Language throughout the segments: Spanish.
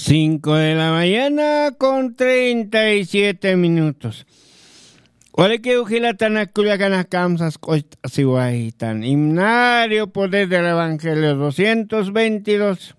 5 de la mañana con 37 minutos. Ole que ujilatanak kuliakanak kamsas koitasiwaitan. Himnario Poder del Evangelio 222.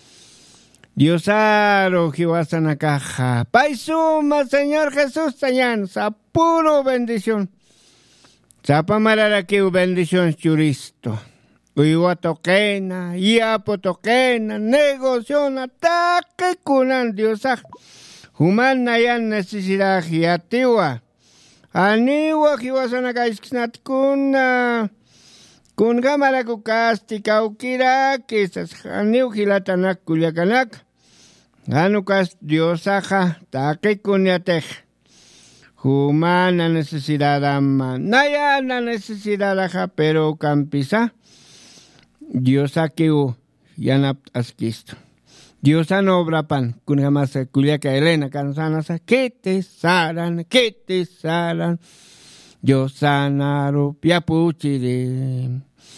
Diosaro jiwasanakaja. Paisuma, Señor Jesús, Tañan, sapuro bendición. Sapamararakiu bendición churisto. Uiwa toquena, iapo toquena, negociona, taque kunan Diosaj. Humana ya necesidad hiatiwa. Aniwa hiwasana kaisnat kuna. Kun gamara kukasti kaukira, kisas aniw hilatanak kuliakanak. Anukas Diosaja, taque kunyatej. Humana necesidad ama. Nayana necesidad aja, pero campisa. Dios akiu yanap askisto. Dios anobra pan kun jamás kuliaka Elena kansana sa kete saran Dios anaru piapuchire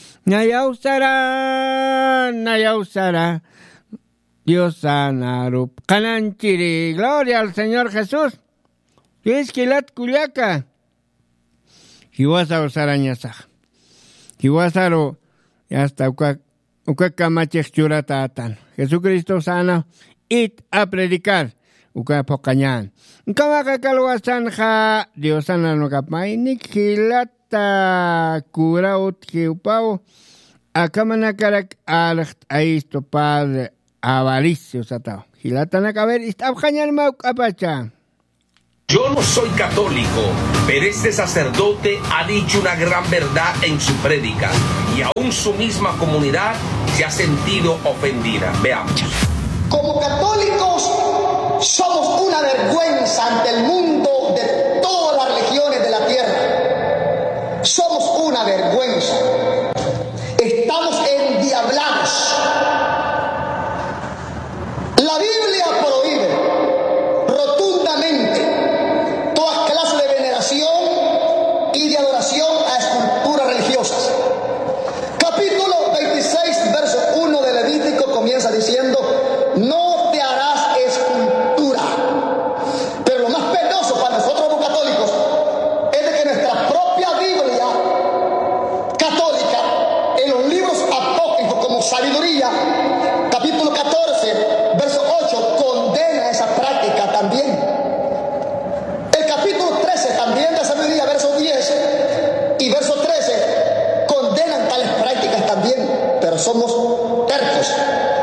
nayausara Dios anaru kananchiri. Gloria al Señor Jesús. Kiskilat kuliaka hiwasa usarañasa hiwasaro hasta ukakamachek churataatan. Jesucristo sana it a predicar ukapocañan. Kamakakalwasanja Dios sana no kapay nikilata kuraut kiupao akamanakarak alacht aisto padre avaricio satao. Hilata nakaber istabjañan mauk apacha. Yo no soy católico, pero este sacerdote ha dicho una gran verdad en su prédica y aún su misma comunidad se ha sentido ofendida. Veamos. Como católicos somos una vergüenza ante el mundo de todas las religiones de la tierra. Somos una vergüenza. Estamos endiablados. La Biblia prohíbe rotundamente y de adoración a esculturas religiosas. Capítulo 26, verso 1 de Levítico comienza diciendo: no te harás escultura. Pero lo más penoso para nosotros los católicos es de que nuestra propia Biblia católica, en los libros apócrifos como Sabiduría, capítulo 14, verso 8, condena esa práctica también. También de Sabiduría, verso 10 y verso 13, condenan tales prácticas también, pero somos tercos,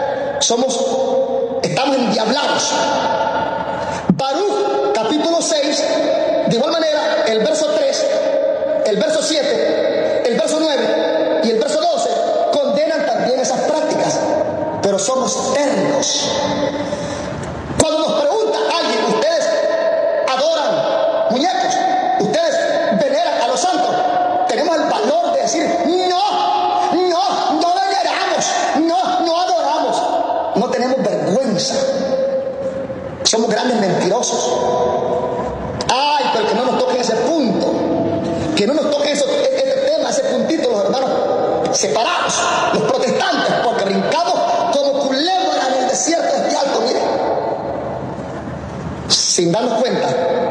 estamos endiablados. Baruch, capítulo 6, de igual manera, el verso 3, el verso 7, el verso 9 y el verso 12, condenan también esas prácticas, pero somos tercos. Cuando nos pregunta alguien, ¿ustedes adoran muñecos? ¿Ustedes veneran a los santos? Tenemos el valor de decir: no veneramos, no adoramos. No tenemos vergüenza. Somos grandes mentirosos. Ay, pero que no nos toquen ese punto, que no nos toquen ese tema, ese puntito, los hermanos separados, los protestantes, porque brincamos como culebras en el desierto de alto, mire, sin darnos cuenta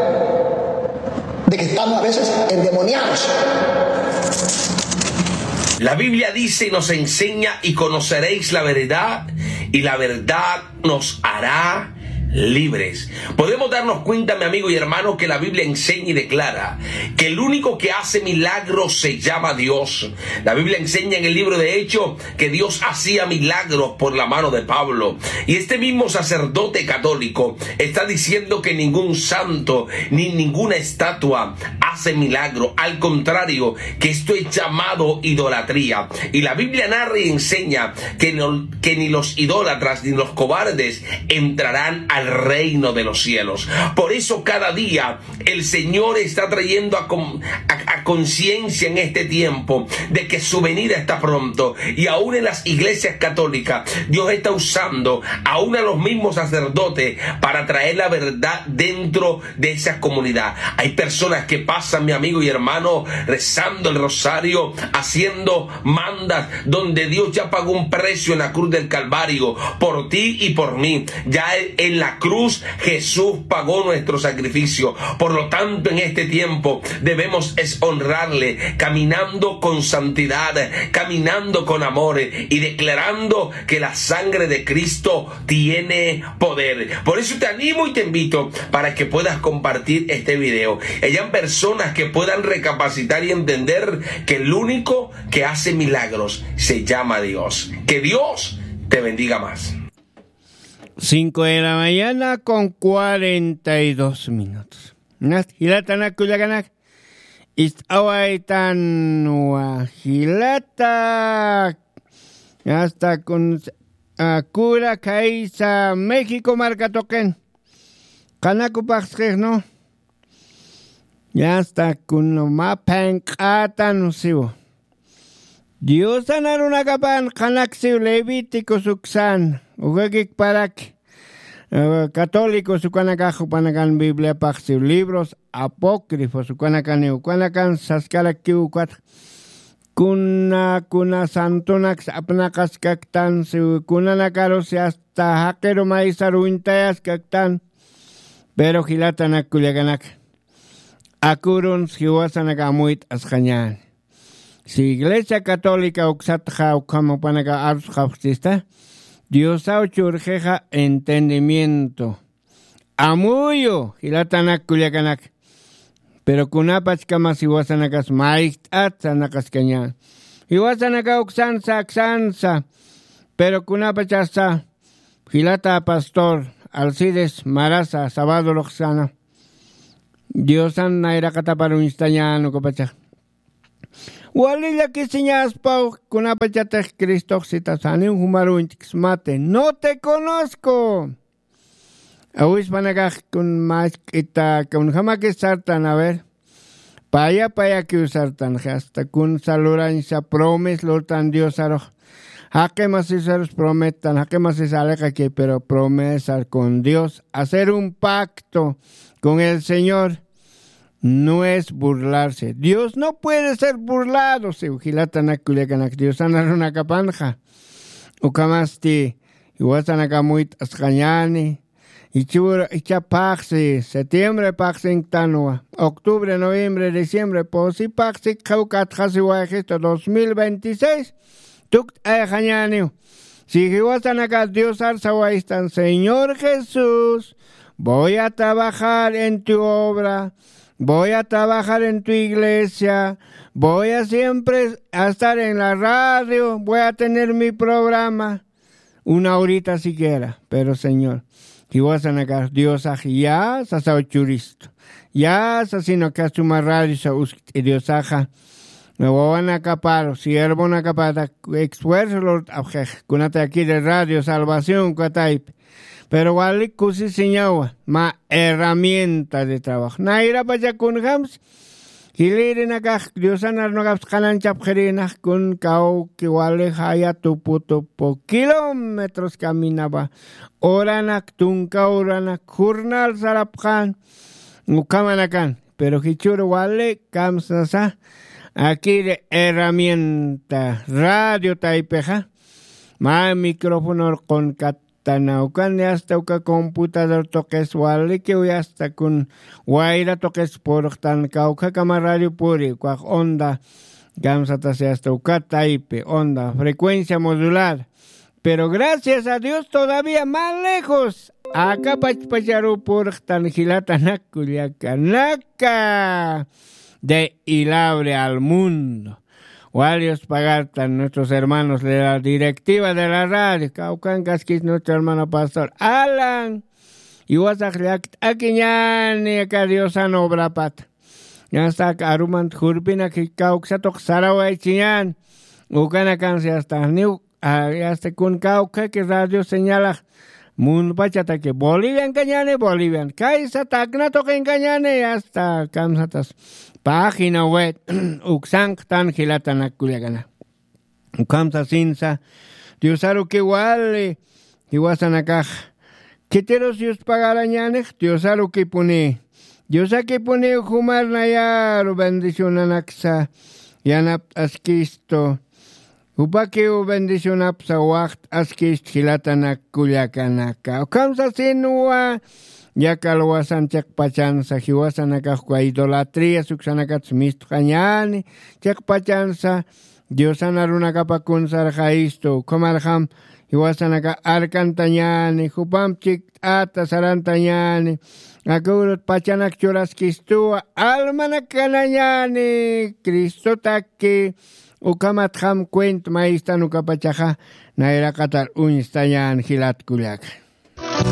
de que estamos a veces endemoniados. La Biblia dice y nos enseña: y conoceréis la verdad, y la verdad nos hará libres. Podemos darnos cuenta, mi amigo y hermano, que la Biblia enseña y declara que el único que hace milagros se llama Dios. La Biblia enseña en el libro de Hechos que Dios hacía milagros por la mano de Pablo, y este mismo sacerdote católico está diciendo que ningún santo ni ninguna estatua hace milagro, al contrario, que esto es llamado idolatría. Y la Biblia narra y enseña que ni los idólatras ni los cobardes entrarán a al reino de los cielos. Por eso cada día el Señor está trayendo a conciencia en este tiempo de que su venida está pronto. Y aún en las iglesias católicas Dios está usando aún a los mismos sacerdotes para traer la verdad dentro de esa comunidad. Hay personas que pasan, mi amigo y hermano, rezando el rosario, haciendo mandas, donde Dios ya pagó un precio en la cruz del Calvario por ti y por mí. Ya en la cruz Jesús pagó nuestro sacrificio. Por lo tanto, en este tiempo debemos honrarle, caminando con santidad, caminando con amor y declarando que la sangre de Cristo tiene poder. Por eso te animo y te invito para que puedas compartir este video. Hayan personas que puedan recapacitar y entender que el único que hace milagros se llama Dios. Que Dios te bendiga más. 5 de la mañana con 42 minutos. Hilata Kulaganak. Istawaitan Hilata. Hasta con Cura Caisa México marca toquen. Kanaku Paxer, ¿no? Ya está con mapan katan sibo. Dios anar una capan kanaxiu levítico suksan. Ugekik parak. Católicos sukanakajo panakan Biblia paxiu. Libros apócrifos sukanakan ukanakan saskalakiu kwat. Kuna santonax apnakas kaktan su kunanakaros hasta hackero maisaruintayas kaktan. Pero hilatanak kulaganak. Akurun siwasanagamuit askanyan. Si Iglesia Católica uxatja ukamo panaga arusjapstista, Dios auchurjeja entendimiento. Amuyo hilatanak kulaganak. Pero kunapach kama siwasanakas maikt atsanakas kanyan. Iwasanaka uxansa xansa. Pero kunapach hasta hilata pastor Alcides Maraza Sabado Loxana. Dios naira kataparu instañano copacha. Walilla que señas pau kunapachata Cristo citasani humaru intixmate. No te conozco. Awis panagaj kun más kita kun jamake sartan a ver. Paya que usartan hasta kun saluran sa promes lortan Dios aro. Jaque más esos prometan, jaque más es aleja que pero promesa con Dios, hacer un pacto con el Señor no es burlarse. Dios no puede ser burlado. Se ujilatan akulekanak Dios una capanja. Ukamasti iguasanakamuit ascañani. Icha paxi, septiembre paxi en Tanua, octubre, noviembre, diciembre, posi paxi kaukat hasiwajisto 2026. Tuk ayajañani. Si iguasanaka Dios arzawaistan, Señor Jesús, voy a trabajar en tu obra. Voy a trabajar en tu iglesia, voy a siempre a estar en la radio, voy a tener mi programa, una horita siquiera, pero Señor, que vas a negar Dios ya se ha churisto, ya se sino que asuma radio se y Dios aja, me voy a acapar, siervo una capada, esfuerzo Lord abjej, cunate aquí de radio salvación, cuataip. Pero wali kusi sinyawa, ma herramienta de trabajo. Naira pa kun gams, hiliri nakak diusanar no gaps kanan chapjerina kun kau que wali haya tuputo po kilómetros caminaba. Oranak tunka oranak jurnal sarapkan, ukamanakan. Pero hichuro wali kamsasa, aquí de herramienta, radio taipeja, ma micrófono con Tanaukan hasta uka computador toques wali que hoy hasta con guaira toques por tan cauca cama radio puri cuac onda gamsata se hasta uka taipe onda frecuencia modular. Pero gracias a Dios todavía más lejos. Acá pachpacharu por tan gilata naca de Ilabre al mundo. Varios pagartan nuestros hermanos de la directiva de la radio. Caucancas que es nuestro hermano pastor Alan. Y wasakliak akiñani acá Dios no obra pat. Ya está aruman jurpina que cauxatok saraway chiñan. Ucana canse hasta niu hasta con cauca que radio señala Mundo pachata que Bolivian cañane, Bolivian. Kaisa tagnato que engañane hasta kamsatas. Página web. Uxank tan gilatana kuliagana. Ukamsa sinsa. Diosaro que igual. Iguasanakaj. Quiteros Dios pagarañanej. Diosaro que pone. Diosa que pone humar nayaro bendición anaxa. Yanap askisto. Upakeo bendición apsa wacht askist hilatanak kuliakanaka. Okamsa sinua. Yakalwasan chakpachansa hiwasanakaj kwa idolatría suksanakats mistkañani. Chakpachansa. Diosana runakapakunsar jaisto. Komarham hiwasanaka arkantañani. Hupamchik ata sarantañani. Agurut pachanak churaskistua. Almanakanañani. Cristo taki. Ukamat ham cuent maistan ukapachaja naira katar unstayan hilat kulak.